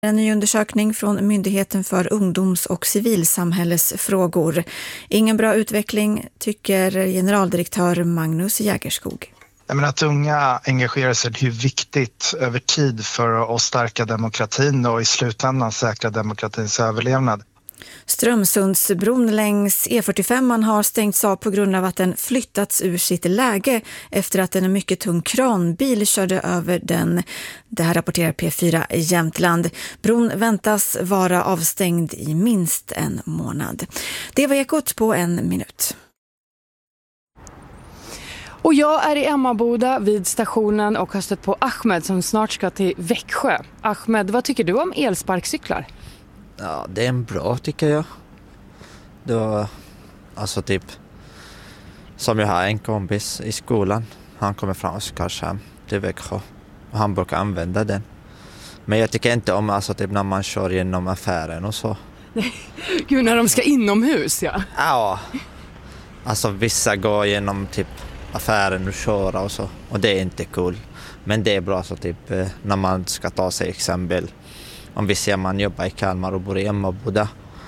En ny undersökning från Myndigheten för ungdoms- och civilsamhällesfrågor. Ingen bra utveckling, tycker generaldirektör Magnus Jägerskog. Men att unga engagerar sig är viktigt över tid för att stärka demokratin och i slutändan säkra demokratins överlevnad. Strömsundsbron längs E45 har stängts av på grund av att den flyttats ur sitt läge efter att en mycket tung kranbil körde över den. Det här rapporterar P4 Jämtland. Bron väntas vara avstängd i minst en månad. Det var Ekot på en minut. Och jag är i Emmaboda vid stationen och har stött på Ahmed som snart ska till Växjö. Ahmed, vad tycker du om elsparkcyklar? Ja, det är en bra tycker jag. Det var alltså typ som jag har en kompis i skolan. Han kommer från Oskarshamn till Växjö och han brukar använda den. Men jag tycker inte om alltså typ när man kör genom affären och så. Gud, när de ska inomhus, ja. Ja, alltså vissa går genom typ affären och köra och så. Och det är inte kul. Men det är bra så typ när man ska ta sig exempel. Om vi ser man jobbar i Kalmar och bor i Emmaboda.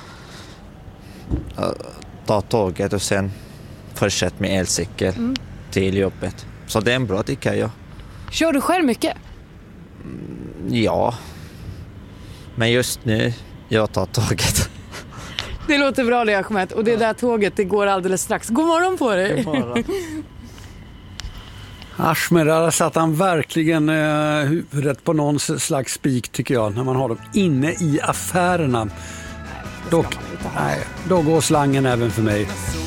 Ta tåget och sen fortsätta med elcykel till jobbet. Så det är en bra tycker jag. Kör du själv mycket? Ja. Men just nu, jag tar tåget. Det låter bra det, Ahmed. Och det där tåget, det går alldeles strax. God morgon på dig. God morgon. Ahmed, där satt han verkligen huvudet på någon slags spik tycker jag, när man har dem inne i affärerna. Då går slangen även för mig.